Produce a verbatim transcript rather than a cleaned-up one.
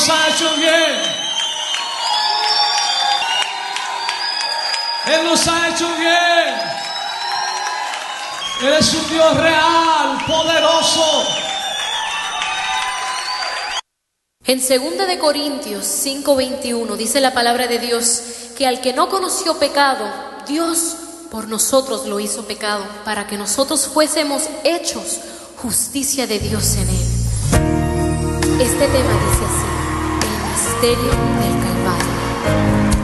nos ha hecho bien. Él nos ha hecho bien. Él es un Dios real, poderoso. En segunda de Corintios cinco veintiuno dice la palabra de Dios que al que no conoció pecado, Dios por nosotros lo hizo pecado, para que nosotros fuésemos hechos justicia de Dios en él. Este tema dice así: el misterio del